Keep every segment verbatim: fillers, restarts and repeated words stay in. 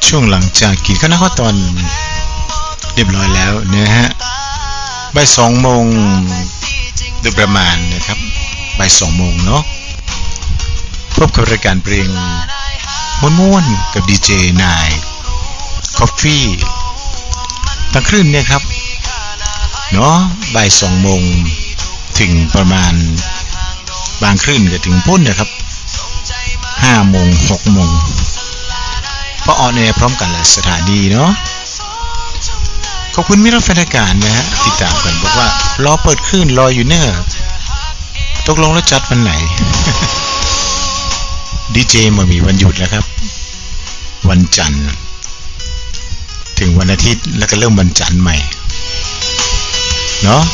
ช่วงหลังจากกินข้าวข้าวตอนเรียบร้อยแล้วนะฮะบ่ายสองโมงโดยประมาณนะครับบ่ายสองโมงเนาะพบกับรายการเพลงม้วนๆกับดีเจนายคอฟฟี่ตั้งคลื่นเนี่ยครับเนาะบ่ายสองโมงถึงประมาณบางคลื่นก็ถึงพุ่นนะครับห้าโมงหกโมงพอออนแอร์พร้อมกันหลายสถานีเนาะขอบคุณมิตรแฟนรายการนะฮะติดตามกันบอกว่ารอเปิดคลื่นรออยู่เนอะตกลงแล้วจัดวันไหน ดีเจมามีวันหยุดแล้วครับวันจันทร์ถึงวันอาทิตย์แล้วก็เริ่มวันจันทร์ใหม่เนาะ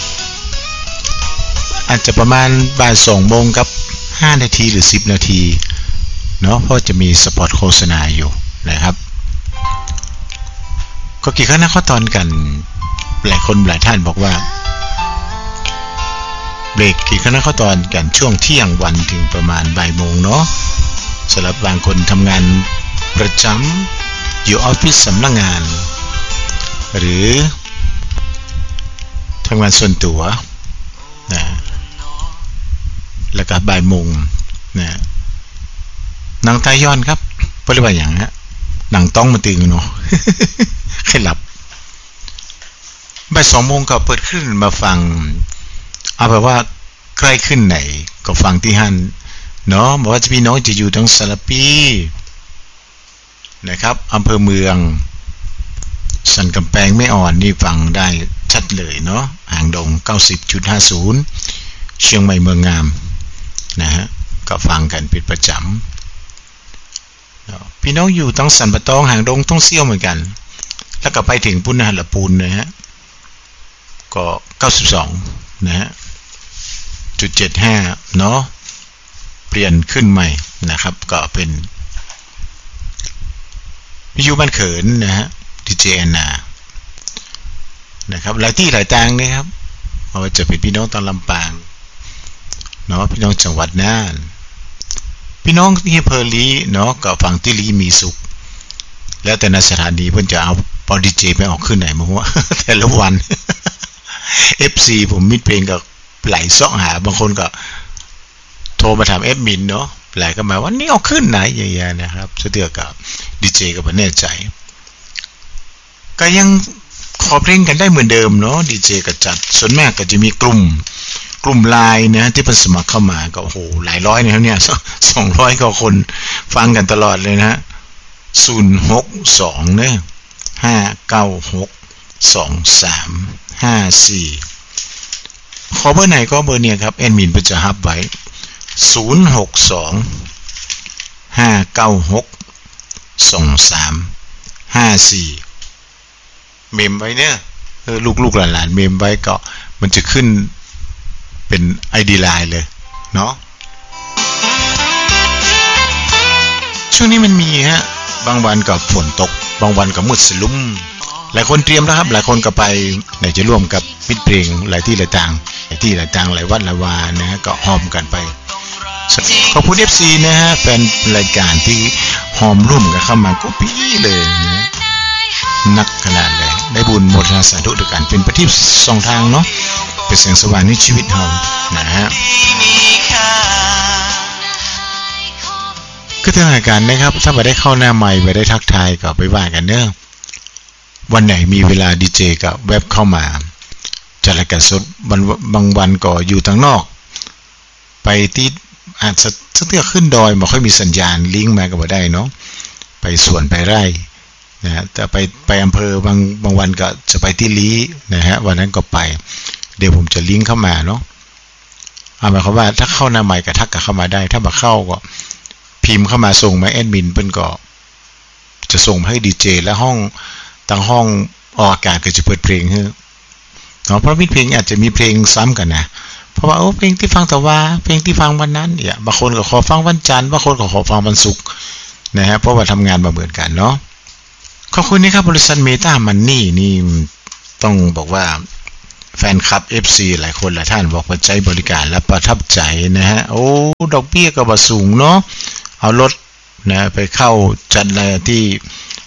อาจจะประมาณบ่ายสองโมงกับห้านาทีหรือสิบนาทีเนาะเพราะจะมีสปอตโฆษณาอยู่นะครับก็กี่ครั้งนะข้อตอนกันหลายคนหลายท่านบอกว่าเบรกกี่ครั้งนะข้อตอนกันช่วงเที่ยงวันถึงประมาณบ่ายโมงเนาะสำหรับบางคนทำงานประจำอยู่ออฟฟิศสำนักงานหรือทำงานส่วนตัวนะแล้วก็บ่ายโมงนะหนังไทยย้อนครับเพราะเรียกว่าอย่างฮะหนังต้องมาตื่นเนาะ ให้หลับบ่ายสองโมงก็เปิดขึ้นมาฟังเอาแบบว่าใกล้ขึ้นไหนก็ฟังที่ฮั่นเนาะบอกว่าจะพี่น้องจะอยู่ทั้งสระปีนะครับอำเภอเมืองสันกำแพงไม่อ่อนนี่ฟังได้ชัดเลยเนาะหางดง เก้าสิบจุดห้าศูนย์ เชียงใหม่เมืองงามนะฮะก็ฟังกันเป็นประจำพี่น้องอยู่ตั้งสันปะตองหางดงต้องเซี่ยวเหมือนกันแล้วก็ไปถึงปุณณหปูนนะฮะก็เก้าสิบสองนะฮะจุดเจ็ดห้าเนาะเปลี่ยนขึ้นใหม่นะครับก็เป็นวิทยุบ้านเขินนะฮะดีเจแอนนานะครับหลายที่หลายทางนะครับว่าจะเป็นพี่น้องตอนลำปางเนาะพี่น้องจังหวัดน่านพี่น้องที่อำเภอลีเนาะก็ฟังที่ลีมีสุขแล้วแต่ในสถานีเพิ่นจะเอาปอดีเจไปออกขึ้นไหนมาว่า แต่ละวัน เอฟ ซี ผมมิดเพลงก็ไหลซ่องหาบางคนก็โทรมาถามเอฟมินเนาะไหลก็มาว่านี่เอาขึ้นไหนอย่างเงี้ยนะครับเสือกับดีเจก็บ่แน่ใจก็ยังขอเพลงกันได้เหมือนเดิมเนาะดีเจก็จัดส่วนมากก็จะมีกลุ่มกลุ่มไลน์นะที่เพิ่นสมัครเข้ามาก็โอ้โหหลายร้อยนะครับเนี่ยสองร้อยกว่าคนฟังกันตลอดเลยนะศูนย์ หก สองเนี่ยห้า เก้า หก สอง สาม ห้า สี่ขอเบอร์ไหนก็เบอร์เนี่ยครับแอดมินเพิ่นจะฮับไว้ศูนย์ หก สอง ห้า เก้า หก สอง สาม ห้า สี่เมมไว้เนี่ยเออลูกๆหลานๆเมมไว้ก็มันจะขึ้นเป็น ไอ ดี Line เลยเนาะช่วงนี้มันมีฮะบางวันก็ฝนตกบางวันก็มืดสลุ่มหลายคนเตรียมแล้วครับหลายคนก็ไปไหนจะร่วมกับมิตรเพลงหลายที่หลายทางหลายที่หลายทางหลายวัดหลายวานะฮะก็หอมกันไปขอบคุณ เอฟ ซี นะฮะแฟนรายการที่หอมร่วมกันเข้ามาก็ปีเลยนะนักขนาดเลยได้บุญโมทนาสาธุด้วยกันเป็นประทีปสองทางเนาะเป็นแสงสว่างในชีวิตเรานะฮะก็ทางรายการนะครับถ้าไม่ได้เข้าหน้าใหม่ไม่ได้ทักทายก็ไปว่ากันเนอะวันไหนมีเวลาดีเจก็แวบเข้ามาจัดรายการสดวันบางวันก็อยู่ทางนอกไปที่อาจจะเทือกขึ้นดอยไม่ค่อยมีสัญญาณลิงก์มาก็บ่ได้เนาะไปสวนไปไร่นะฮะแต่ไปไปอำเภอบางบางวันก็จะไปที่ลีนะฮะวันนั้นก็ไปเดี๋ยวผมจะลิงก์เข้ามาเนาะเอาหมายความว่าถ้าเข้าหน้าใหม่ก็ทักกันเข้ามาได้ถ้ามาเข้าก็พิมพ์เข้ามาส่งมาแอดมินเพิ่นก็จะส่งให้ดีเจและห้องตั้งห้องออกอากาศก็จะเปิดเพลงให้เนาะเพราะมีเพลงอาจจะมีเพลงซ้ำกันนะเพราะว่าโอ้เพลงที่ฟังแต่ว่าเพลงที่ฟังวันนั้นเนี่ยบางคนก็ขอฟังวันจันทร์บางคนก็ขอฟังวันศุกร์นะฮะเพราะว่าทำงานมาเหมือนกันเนาะขอบคุณนะครับบริษัทเมตามันนี่นี่ต้องบอกว่าแฟนคลับ เอฟ ซี หลายคนหลายท่านบอกว่าใจบริการและประทับใจนะฮะโอ้ดอกเบี้ยก็บ่สูงเนาะเอารถนะไปเข้าจัดอะไรที่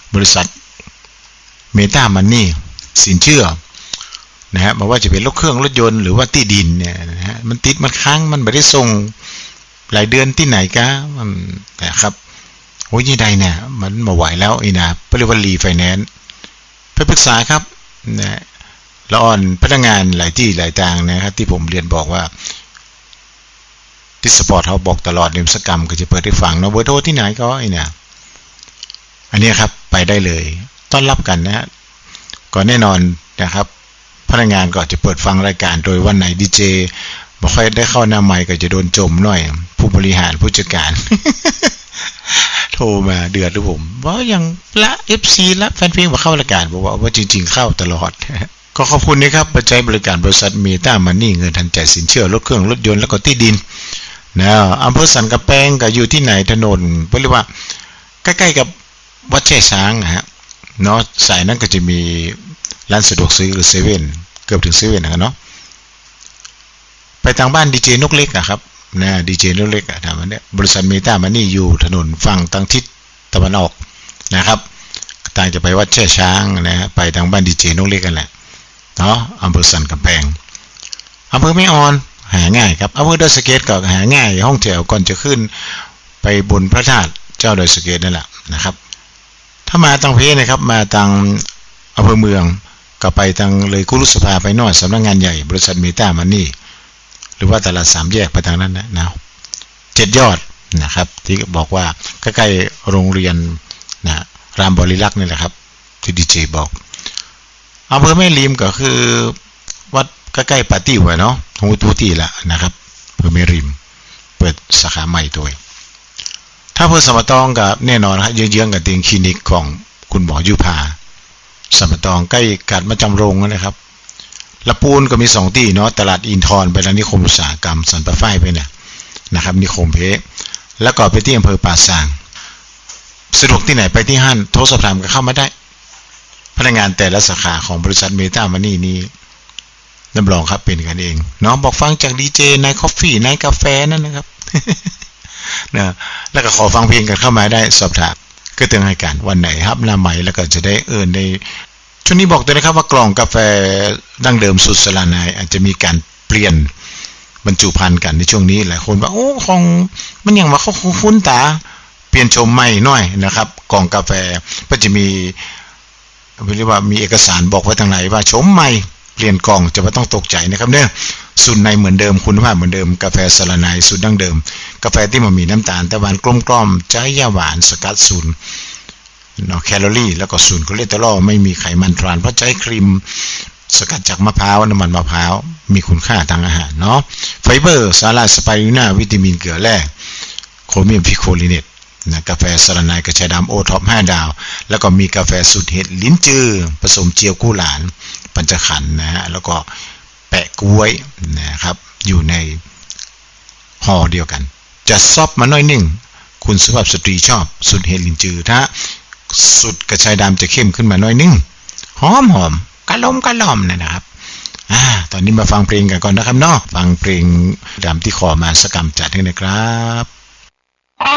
บริษัทเมตามันนี่สินเชื่อนะฮะไม่ว่าจะเป็นรถเครื่องรถยนต์หรือว่าที่ดินเนี่ยนะฮะมันติดมันค้างมันไม่ได้ส่งหลายเดือนที่ไหนกะมันนะครับโอ้ยยี่ใดเนี่ยมันมาไหวแล้วอีนะเรียกว่ารีไฟแนนซ์ไปปรึกษาครับนะละอ่อนพนักงานหลายที่หลายทางนะครับที่ผมเรียนบอกว่าที่สปอร์ตเขาบอกตลอดนิมสกรรมก็จะเปิดให้ฟังเนาะเบอร์โทรที่ไหนก็ไอ้เนี่ยอันนี้ครับไปได้เลยต้อนรับกันนะฮะก็แน่นอนนะครับพนักงานก็จะเปิดฟังรายการโดยวันไหนดีเจบ่ค่อยได้เข้าหน้าไมค์ก็จะโดนจมหน่อยผู้บริหารผู้จัดการ โทรมาเดือดหรือผมว่ายังละ เอฟ ซี ละแฟนเพลงมาเข้ารายการบอกว่าว่าจริงๆเข้าตลอด ก็ขอบคุณนะครับปัจจัยบริการบริษัทเมตามันนี่เงินทันใจสินเชื่อรถเครื่องรถยนต์แล้วก็ที่ดินนะอำเภอสันกำแพงก็อยู่ที่ไหนถนนเรียกว่าใกล้ๆกับวัดแช่ช้างนะฮะเนาะสายนั้นก็จะมีร้านสะดวกซื้อหรือเซเว่นเกือบถึงเซเว่นนะเนาะไปทางบ้านดีเจนกเล็กอะครับนะดีเจนกเล็กอะทำอันเนี้ยบริษัทเมตามันนี่อยู่ถนนฝั่งทางทิศตะวันออกนะครับต่างจะไปวัดแช่ช้างนะฮะไปทางบ้านดีเจนกเล็กกันแหละเนาะอำเภอสันกำแพงอำเภอแม่ออนหาง่ายครับอำเภอดอยสะเก็ดก็หาง่ายห้องแถวก่อนจะขึ้นไปบนพระธาตุเจ้าดอยสะเก็ดนั่นแหละนะครับถ้ามาทางเพนะครับมาทางอำเภอเมืองก็ไปทางเลยกุลุสภาไปหน่อยสำนักงานใหญ่บริษัทเมตามันนี่หรือว่าตลาดสามแยกไปทางนั้นนะนะเจ็ดยอดนะครับที่บอกว่าใกล้ๆโรงเรียนนะรามบริลักษ์นี่แหละครับที่ดีเจบอกอำเภอแม่ริมก็คือวัดใกล้ๆปาตี้หัวเนาะหูตูตีละนะครับอำเภอแม่ริมเปิดสาขาใหม่ตัวถ้าอำเภอสมตองกับแน่นอนครับเยื้องๆกับเตียงคลินิกของคุณหมอยุพาสมตองใกล้กาดมาจำโรงนะครับละปูนก็มีสองที่เนาะตลาดอินทรไปแล้วนิคมอุตสาหกรรมสันปะไฟไปเนี่ยนะครับนิคมเพแล้วก็ไปที่อำเภอป่าซางสะดวกที่ไหนไปที่ห้างโทรสอบถามก็เข้ามาได้พนักงานแต่ละสาขาของบริษัทเมตามันนี่นี้รับรองครับเป็นกันเองเนาะบอกฟังจากดีเจในคอฟฟี่ในกาแฟนั่นนะครับ นะแล้วก็ขอฟังเพลงกันเข้ามาได้สอบถามก็เตือนให้กันวันไหนครับลาใหม่แล้วก็จะได้เอิญในช่วงนี้บอกด้วยนะครับว่ากล่องกาแฟดั้งเดิมสุดสลานายอาจจะมีการเปลี่ยนบรรจุภัณฑ์กันในช่วงนี้หลายคนว่าโอ้ของมันยังว่าเขาคุ้นตาเปลี่ยนชมใหม่หน่อยนะครับกล่องกาแฟก็จะมีเรียกว่ามีเอกสารบอกไว้ทางไหนว่าชมใหม่เปลี่ยนกล่องจะไม่ต้องตกใจนะครับเนี่ยสูตรในเหมือนเดิมคุณภาพเหมือนเดิมกาแฟสลานายสูตรดั้งเดิมกาแฟที่มันมีน้ำตาลแต่หวานกลมกล่อมใจยาหวานสกัดศูนย์เนาะแคลอรี่แล้วก็ศูนย์คอเลสเตอรอลไม่มีไขมันทรานเพราะใช้ครีมสกัดจากมะพร้าวน้ำมันมะพร้าวมีคุณค่าทางอาหารเนาะไฟเบอร์สาหร่ายสไปรูน่าวิตามินเกลือแร่โครเมียมพิโคลิเนตนะกาแฟสลานายกระชายดำโอท็อปห้าดาวแล้วก็มีกาแฟสูตรเห็ดลิ้นจือผสมเจียวกู้หลานปัญจขันธ์นะฮะแล้วก็แปะกล้วยนะครับอยู่ในห่อเดียวกันจะซอฟมาหน่อยหนึ่งคุณสุภาพสตรีชอบสูตรเห็ดลิ้นจือถ้าสูตรกระชายดำจะเข้มขึ้นมาหน่อยหนึ่งหอมหอมกะล่อมกะล่อมนะครับอ่าตอนนี้มาฟังเพลงกันก่อนนะครับเนาะฟังเพลงดำที่ขอมาสกรรมจัดให้นะครับ